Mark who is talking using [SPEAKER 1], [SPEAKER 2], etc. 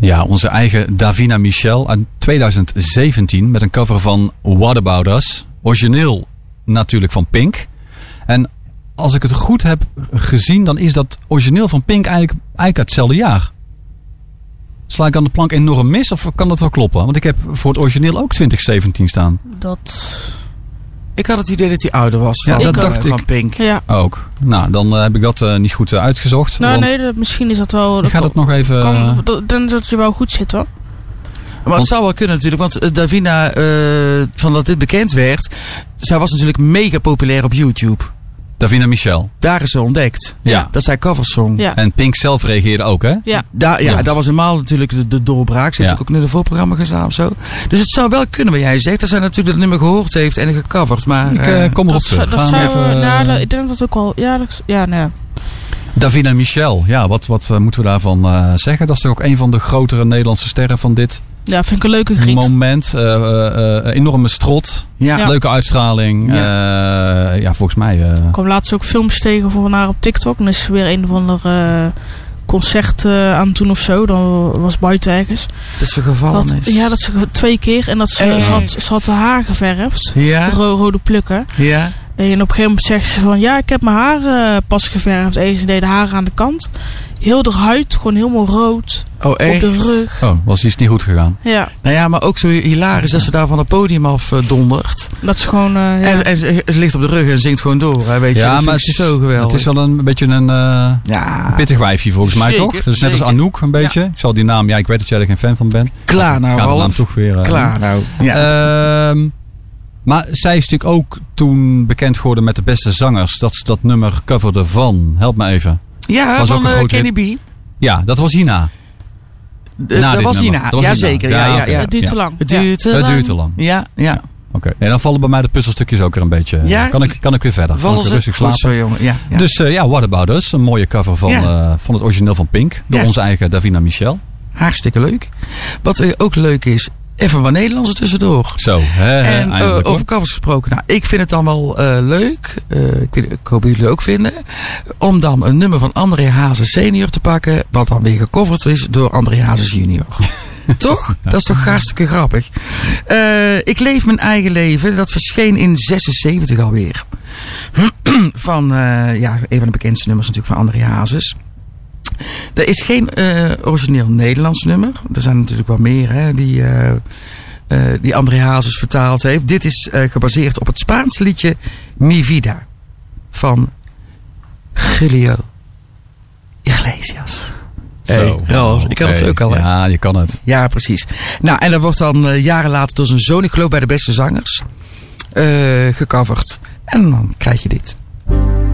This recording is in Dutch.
[SPEAKER 1] Ja, onze eigen Davina Michel uit 2017 met een cover van What About Us. Origineel natuurlijk van Pink. En als ik het goed heb gezien, dan is dat origineel van Pink eigenlijk uit hetzelfde jaar. Sla ik aan de plank enorm mis of kan dat wel kloppen? Want ik heb voor het origineel ook 2017 staan.
[SPEAKER 2] Ik had het idee dat hij ouder was
[SPEAKER 1] Ja, dat dacht
[SPEAKER 2] van
[SPEAKER 1] ik.
[SPEAKER 2] Pink.
[SPEAKER 3] Ja.
[SPEAKER 1] Ook. Nou, dan heb ik dat niet goed uitgezocht.
[SPEAKER 3] Nou,
[SPEAKER 1] want
[SPEAKER 3] nee, misschien is dat wel...
[SPEAKER 1] ik ga dat nog even...
[SPEAKER 3] Ik denk dat je wel goed zit, hoor.
[SPEAKER 2] Maar het zou wel kunnen natuurlijk, want Davina, van dat dit bekend werd, zij was natuurlijk mega populair op YouTube.
[SPEAKER 1] Davina Michel.
[SPEAKER 2] Daar is ze ontdekt.
[SPEAKER 1] Ja.
[SPEAKER 2] Dat is haar coversong.
[SPEAKER 3] Ja.
[SPEAKER 1] En Pink zelf reageerde ook, hè?
[SPEAKER 3] Ja.
[SPEAKER 2] Dat was helemaal natuurlijk de doorbraak. Ze heeft ook in het voorprogramma gestaan of zo. Dus het zou wel kunnen wat jij zegt. Dat zij natuurlijk het nummer gehoord heeft en gecoverd. Maar
[SPEAKER 1] Ik kom erop terug.
[SPEAKER 3] Dat zou, ik denk dat het ook wel... nee.
[SPEAKER 1] Davina Michel. Ja, wat moeten we daarvan zeggen? Dat is toch ook een van de grotere Nederlandse sterren van dit
[SPEAKER 3] Ja, vind ik een leuke griet.
[SPEAKER 1] moment. Enorme strot.
[SPEAKER 2] Ja.
[SPEAKER 1] Leuke uitstraling. Volgens mij...
[SPEAKER 3] Ik kwam laatst ook films tegen van haar op TikTok. En is ze weer een of ander concert aan het doen of zo. Dan was buiten ergens.
[SPEAKER 2] Dat ze gevallen is.
[SPEAKER 3] Ja, dat ze 2 keer. En dat ze had haar haar geverfd.
[SPEAKER 2] Ja.
[SPEAKER 3] Rode plukken.
[SPEAKER 2] Ja.
[SPEAKER 3] En op een gegeven moment zegt ze van... Ja, ik heb mijn haar pas geverfd. En ze deed de haren aan de kant. Heel de huid, gewoon helemaal rood.
[SPEAKER 2] Oh, echt?
[SPEAKER 3] Op de rug.
[SPEAKER 1] Oh, was iets niet goed gegaan.
[SPEAKER 3] Ja.
[SPEAKER 2] Nou ja, maar ook zo hilarisch dat ze daar van het podium af dondert.
[SPEAKER 3] Dat is gewoon...
[SPEAKER 2] En ze ligt op de rug en zingt gewoon door. Hè, weet je?
[SPEAKER 1] Ja,
[SPEAKER 2] Dat
[SPEAKER 1] maar
[SPEAKER 2] vind ik zo geweldig.
[SPEAKER 1] het is wel een beetje een pittig wijfje volgens mij,
[SPEAKER 2] Zeker,
[SPEAKER 1] toch? Dat is net als
[SPEAKER 2] zeker.
[SPEAKER 1] Anouk een beetje. Ik zal die naam... Ja, ik weet dat jij er geen fan van bent.
[SPEAKER 2] Klaar nou,
[SPEAKER 1] Ga de naam
[SPEAKER 2] Ralf.
[SPEAKER 1] toch weer...
[SPEAKER 2] Klaar nou. Ja.
[SPEAKER 1] Maar zij is natuurlijk ook toen bekend geworden met de beste zangers. Dat ze dat nummer coverde van... Help me even.
[SPEAKER 2] Ja,
[SPEAKER 1] was
[SPEAKER 2] van
[SPEAKER 1] ook een groot
[SPEAKER 2] Kenny B.
[SPEAKER 1] Ja, dat was hierna.
[SPEAKER 2] Dat was hierna. Ja, zeker. Ja,
[SPEAKER 1] oké.
[SPEAKER 3] Het duurt te lang.
[SPEAKER 2] Het duurt te lang. Ja.
[SPEAKER 1] Oké. En dan vallen bij mij de puzzelstukjes ook er een beetje...
[SPEAKER 2] Ja.
[SPEAKER 1] Kan ik weer verder. Kan ik weer rustig slapen.
[SPEAKER 2] Zo, jongen. Ja.
[SPEAKER 1] Dus What About Us? Een mooie cover van het origineel van Pink. Door onze eigen Davina Michel.
[SPEAKER 2] Hartstikke leuk. Wat ook leuk is... Even wat Nederlandse tussendoor.
[SPEAKER 1] Zo,
[SPEAKER 2] en
[SPEAKER 1] eindelijk,
[SPEAKER 2] over covers gesproken. Nou, ik vind het dan wel leuk. Ik hoop jullie ook vinden. Om dan een nummer van André Hazes senior te pakken. Wat dan weer gecoverd is door André Hazes junior. Toch? Dat is toch hartstikke grappig. Ik leef mijn eigen leven. Dat verscheen in 76 alweer. Van een van de bekendste nummers natuurlijk van André Hazes. Er is geen origineel Nederlands nummer. Er zijn natuurlijk wel meer hè, die André Hazes vertaald heeft. Dit is gebaseerd op het Spaanse liedje Mi Vida van Julio Iglesias. Ralf, ik kan het ook al. Hè?
[SPEAKER 1] Ja, je kan het.
[SPEAKER 2] Ja, precies. Nou, en dat wordt dan jaren later door zijn zoon, ik geloof bij de beste zangers, gecoverd. En dan krijg je dit.